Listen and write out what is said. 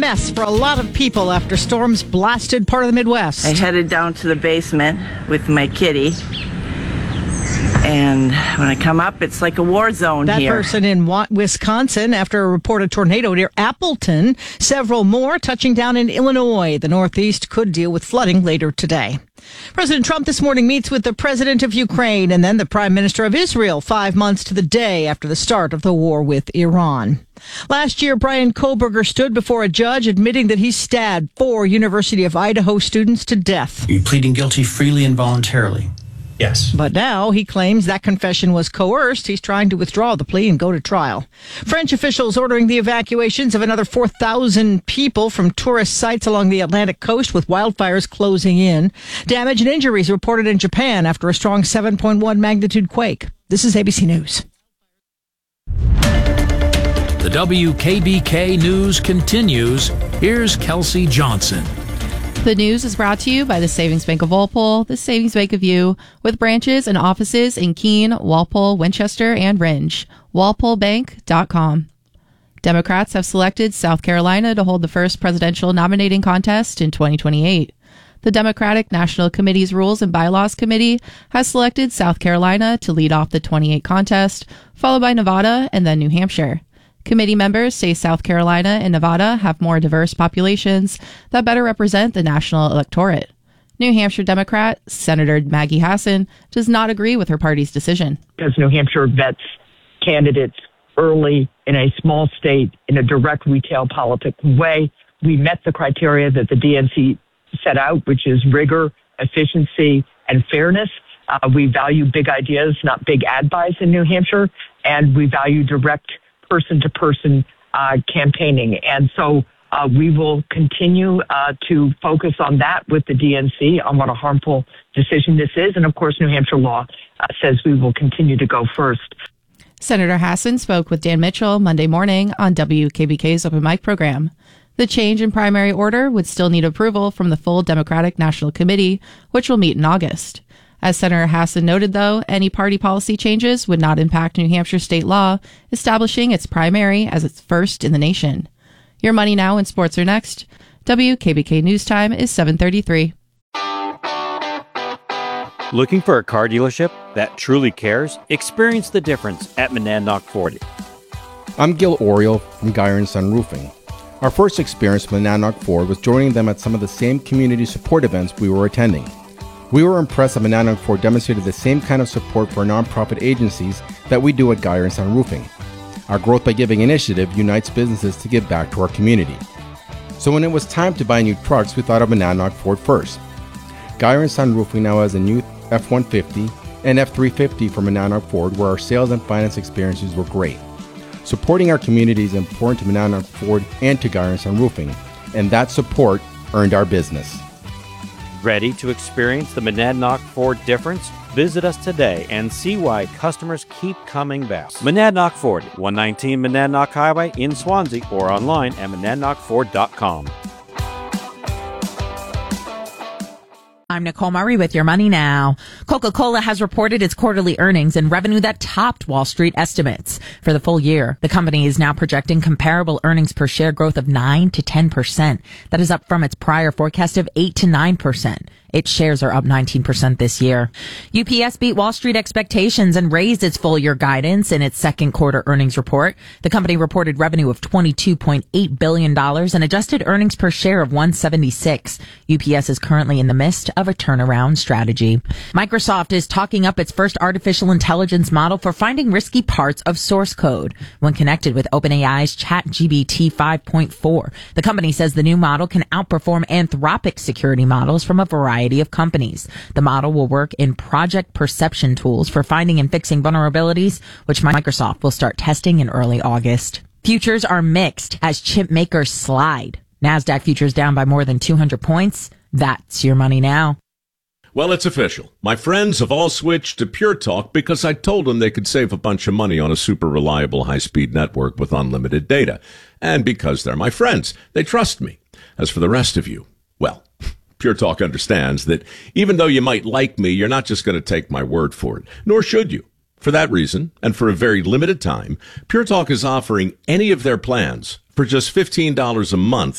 mess for a lot of people after storms blasted part of the Midwest. I headed down to the basement with my kitty. And when I come up, it's like a war zone that here. That person in Wisconsin after a reported tornado near Appleton. Several more touching down in Illinois. The Northeast could deal with flooding later today. President Trump this morning meets with the president of Ukraine and then the prime minister of Israel 5 months to the day after the start of the war with Iran. Last year, Brian Koberger stood before a judge admitting that he stabbed 4 University of Idaho students to death. Are you pleading guilty freely and voluntarily? Yes. But now he claims that confession was coerced. He's trying to withdraw the plea and go to trial. French officials ordering the evacuations of another 4,000 people from tourist sites along the Atlantic coast with wildfires closing in. Damage and injuries reported in Japan after a strong 7.1 magnitude quake. This is ABC News. The WKBK News continues. Here's Kelsey Johnson. The news is brought to you by the Savings Bank of Walpole, the Savings Bank of You, with branches and offices in Keene, Walpole, Winchester, and Rindge. WalpoleBank.com. Democrats have selected South Carolina to hold the first presidential nominating contest in 2028. The Democratic National Committee's Rules and Bylaws Committee has selected South Carolina to lead off the 28 contest, followed by Nevada and then New Hampshire. Committee members say South Carolina and Nevada have more diverse populations that better represent the national electorate. New Hampshire Democrat Senator Maggie Hassan does not agree with her party's decision. Because New Hampshire vets candidates early in a small state in a direct retail politic way. We met the criteria that the DNC set out, which is rigor, efficiency, and fairness. We value big ideas, not big ad buys in New Hampshire, and we value direct person-to-person campaigning. And so we will continue to focus on that with the DNC, on what a harmful decision this is. And, of course, New Hampshire law says we will continue to go first. Senator Hassan spoke with Dan Mitchell Monday morning on WKBK's Open Mic program. The change in primary order would still need approval from the full Democratic National Committee, which will meet in August. As Senator Hassan noted, though, any party policy changes would not impact New Hampshire state law, establishing its primary as its first in the nation. Your Money Now and Sports are next. WKBK News Time is 7:33. Looking for a car dealership that truly cares? Experience the difference at Monadnock Ford. I'm Gil Oriole from Geyer & Son Roofing. Our first experience with Monadnock Ford was joining them at some of the same community support events we were attending. We were impressed that Monadnock Ford demonstrated the same kind of support for nonprofit agencies that we do at Geyer & Son Roofing. Our Growth by Giving initiative unites businesses to give back to our community. So when it was time to buy new trucks, we thought of Monadnock Ford first. Geyer & Son Roofing now has a new F-150 and F-350 from Monadnock Ford, where our sales and finance experiences were great. Supporting our community is important to Monadnock Ford and to Geyer & Son Roofing, and that support earned our business. Ready to experience the Monadnock Ford difference? Visit us today and see why customers keep coming back. Monadnock Ford, 119 Monadnock Highway in Swansea, or online at monadnockford.com. I'm Nicole Murray with Your Money Now. Coca-Cola has reported its quarterly earnings and revenue that topped Wall Street estimates. For the full year, the company is now projecting comparable earnings per share growth of 9 to 10%. That is up from its prior forecast of 8 to 9%. Its shares are up 19% this year. UPS beat Wall Street expectations and raised its full-year guidance in its second quarter earnings report. The company reported revenue of $22.8 billion and adjusted earnings per share of $1.76. UPS is currently in the midst of a turnaround strategy. Microsoft is talking up its first artificial intelligence model for finding risky parts of source code. When connected with OpenAI's ChatGPT 5.4, the company says the new model can outperform Anthropic security models from a variety of companies. The model will work in project perception tools for finding and fixing vulnerabilities, which Microsoft will start testing in early August. Futures are mixed as chip makers slide. NASDAQ futures down by more than 200 points. That's Your Money Now. Well, it's official. My friends have all switched to Pure Talk because I told them they could save a bunch of money on a super reliable high-speed network with unlimited data. And because they're my friends, they trust me. As for the rest of you, well, Pure Talk understands that even though you might like me, you're not just going to take my word for it, nor should you. For that reason, and for a very limited time, Pure Talk is offering any of their plans for just $15 a month